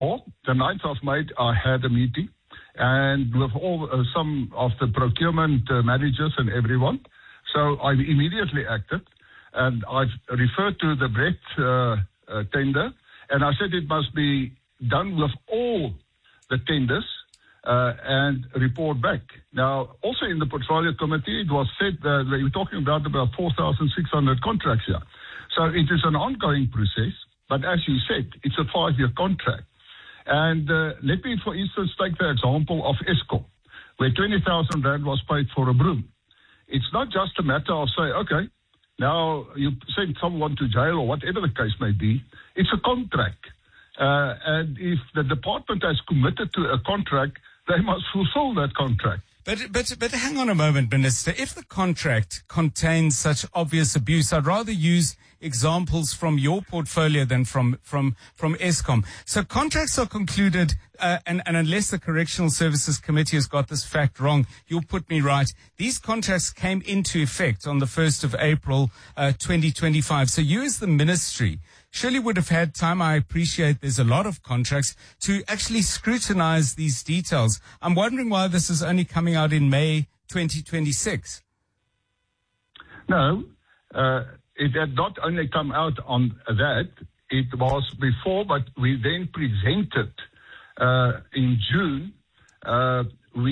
the 9th of May, I had a meeting, and with all some of the procurement managers and everyone. So I immediately acted, and I've referred to the bread tender, and I said it must be done with all the tenders and report back. Now, also in the portfolio committee, it was said that we were talking about 4,600 contracts here. So it is an ongoing process, but as you said, it's a 5-year contract. And let me, for instance, take the example of Eskom, where 20,000 rand was paid for a broom. It's not just a matter of say, okay, now you send someone to jail or whatever the case may be. It's a contract. And if the department has committed to a contract, they must fulfill that contract. But hang on a moment, Minister. If the contract contains such obvious abuse, I'd rather use examples from your portfolio than from Eskom. So contracts are concluded, and unless the Correctional Services Committee has got this fact wrong, you'll put me right. These contracts came into effect on the 1st of April, 2025. So you as the ministry surely would have had time, I appreciate there's a lot of contracts, to actually scrutinize these details. I'm wondering why this is only coming out in May 2026. No, it had not only come out on that, it was before, but we then presented in June, as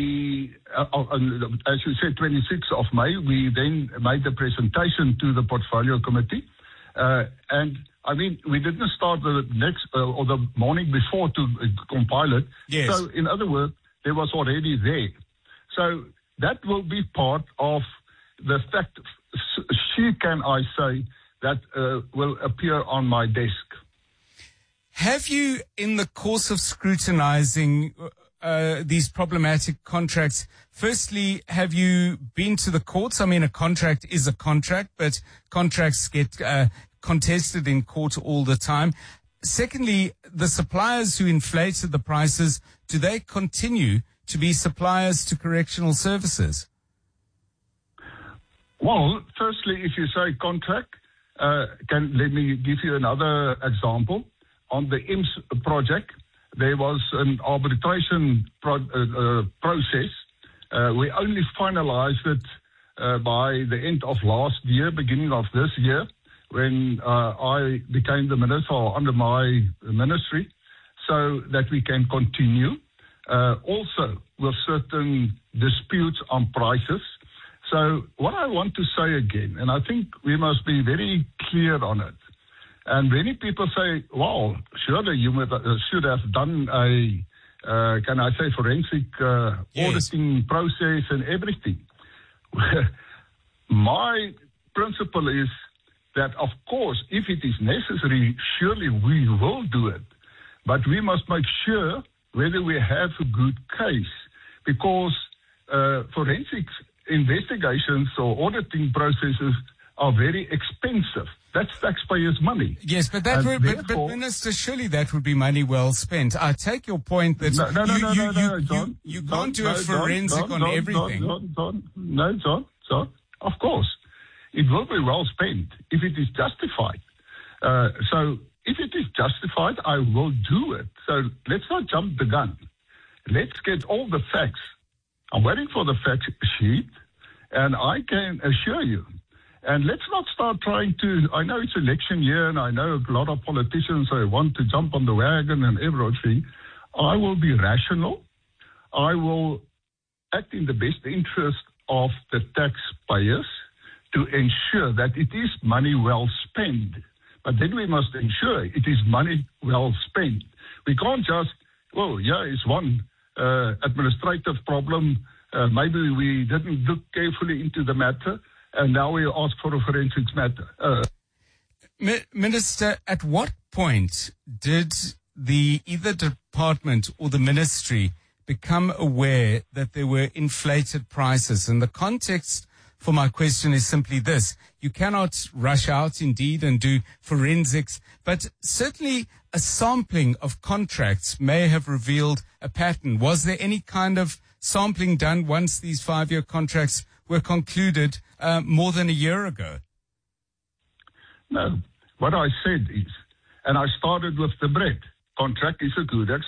you said, 26th of May, we then made the presentation to the portfolio committee. And I mean, we didn't start the next or the morning before to compile it. Yes. So, in other words, there was already there. So that will be part of the fact sheet, can I say, that will appear on my desk. Have you, in the course of scrutinizing these problematic contracts, firstly, have you been to the courts? I mean, a contract is a contract, but contracts get contested in court all the time. Secondly, the suppliers who inflated the prices, do they continue to be suppliers to correctional services? Well, firstly, if you say contract, let me give you another example. On the IMS project, there was an arbitration process. We only finalized it by the end of last year, beginning of this year, when I became the minister or under my ministry, so that we can continue. Also, with certain disputes on prices. So what I want to say again, and I think we must be very clear on it, and many people say, well, surely you should have done a, can I say, forensic auditing process and everything. My principle is that, of course, if it is necessary, surely we will do it. But we must make sure whether we have a good case, because forensic investigations or auditing processes are very expensive. That's taxpayers' money. Yes, but but Minister, surely that would be money well spent. I take your point that you can't do a forensic on everything. John. Of course, it will be well spent if it is justified. So if it is justified, I will do it. So let's not jump the gun. Let's get all the facts. I'm waiting for the fact sheet, and I can assure you. And let's not start trying to, I know it's election year, and I know a lot of politicians want to jump on the wagon and everything. I will be rational. I will act in the best interest of the taxpayers to ensure that it is money well spent. But then we must ensure it is money well spent. We can't just, it's one administrative problem. Maybe we didn't look carefully into the matter, and now we ask for a forensics matter. Minister, at what point did either department or the ministry become aware that there were inflated prices? And the context for my question is simply this. You cannot rush out, indeed, and do forensics, but certainly a sampling of contracts may have revealed a pattern. Was there any kind of sampling done once these 5-year contracts were concluded more than a year ago? No. What I said is, and I started with the bread contract is a good example.